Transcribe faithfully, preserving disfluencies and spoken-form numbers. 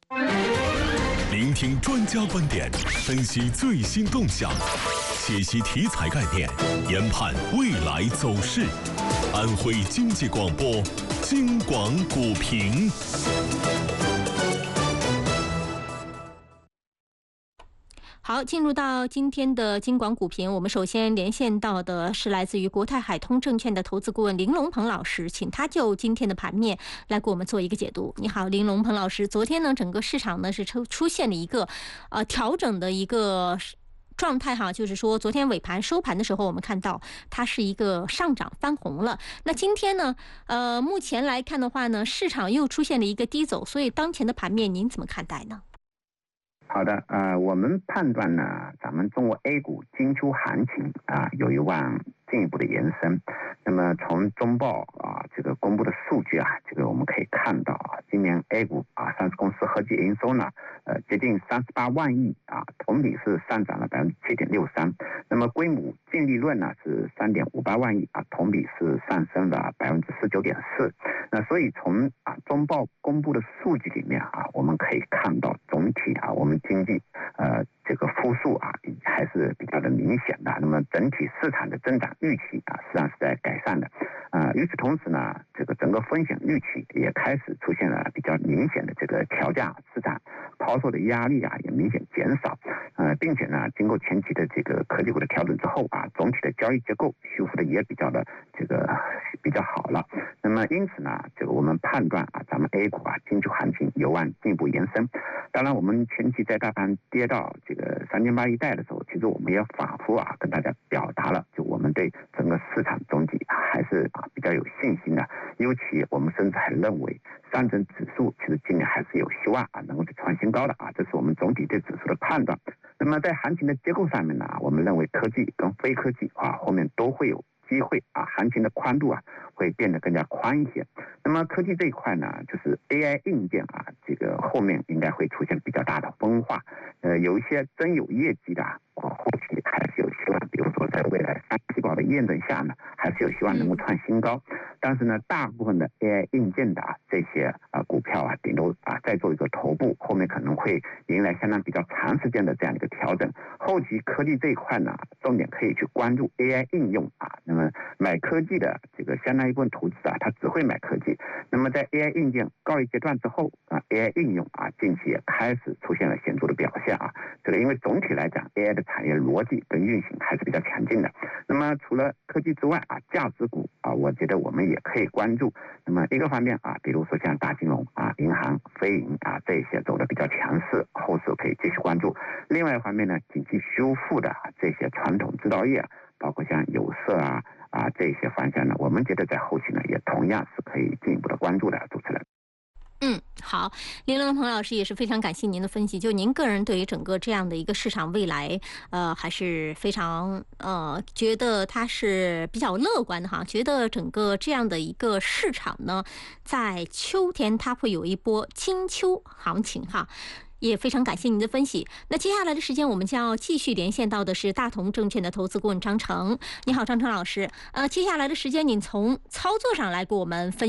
聆听专家观点，分析最新动向，解析题材概念，研判未来走势。安徽经济广播，京广股评。 好，进入到今天的京广股评，我们首先连线到的是来自于国泰海通证券的投资顾问林龙鹏老师，请他就今天的盘面来给我们做一个解读。你好，林龙鹏老师，昨天呢，整个市场呢是出出现了一个呃调整的一个状态哈，就是说昨天尾盘收盘的时候，我们看到它是一个上涨翻红了。那今天呢，呃，目前来看的话呢，市场又出现了一个低走，所以当前的盘面您怎么看待呢？ 好的，呃，我们判断呢，咱们中国 A 股金秋行情啊，有一望进一步的延伸。那么从中报啊这个公布的数据啊，这个我们可以看到啊，今年 A 股啊上市公司合计营收呢，呃接近三十八万亿啊，同比是上涨了百分之七点六三。那么规模净利润呢是三点五八万亿啊，同比是上升了百分之十九点四。那所以从啊中报公布的数据里面啊，我们可以看到总体啊我们经济呃这个复苏啊还是比较的明显的。那么整体市场的增长预期啊实际上是在改善的。呃，与此同时呢，这个整个风险预期也开始出现了比较明显的这个调降，市场抛售的压力啊也明显减少。呃，并且呢，经过前期的这个科技股的调整之后啊，总体的交易结构修复的也比较的这个比较好了。那么因此呢，这个我们判断啊，咱们 A 股啊金秋行情有望进一步延伸。当然，我们前期在大盘跌到这个三千八一带的时候，其实我们也反复啊跟大家表达了，就我们对整个市场总体还是啊比较有信心的。尤其我们甚至还认为上证指数其实今年还是有希望啊能够去创新高的啊，这是我们总体对指数的判断。那么在行情的结构上面呢，我们认为科技跟非科技啊后面都会有机会啊，行情的宽度啊会变得更加宽一些。那么科技这一块呢，就是 A I 硬件啊，这个后面应该会出现比较大的分化。呃，有一些真有业绩的啊，后期还是有希望，比如说在未来三季报的验证下呢，还是有希望能够创新高。但是呢，大部分的 A I 硬件的啊这些啊股票啊，顶多啊再做一个头部，后面可能会迎来相当比较长时间的这样一个调整。后期科技这一块呢，重点可以去关注 A I 应用啊。那么买科技的这个相当一部分投资啊，他只会买科技。那么在 A I 硬件告一阶段之后啊 ，A I 应用啊近期也开始出现了显著的表现啊。这个因为总体来讲 ，A I 的产业逻辑跟运行还是比较强劲的。那么除了科技之外啊，价值股啊，我觉得我们也可以关注。那么一个方面啊，比如说像大金融啊、银行、非银啊这些走的比较强势，后市可以继续关注。另外一方面呢，经济修复的这些传统制造业，包括像有色啊啊这些方向呢，我们觉得在后期呢也同样是可以进一步的关注的。主持人。 嗯，好，林龙鹏老师也是非常感谢您的分析。就您个人对于整个这样的一个市场未来，呃，还是非常呃觉得它是比较乐观的哈。觉得整个这样的一个市场呢，在秋天它会有一波金秋行情哈。也非常感谢您的分析。那接下来的时间，我们将要继续连线到的是大同证券的投资顾问张成。你好，张成老师。呃，接下来的时间，您从操作上来给我们分析。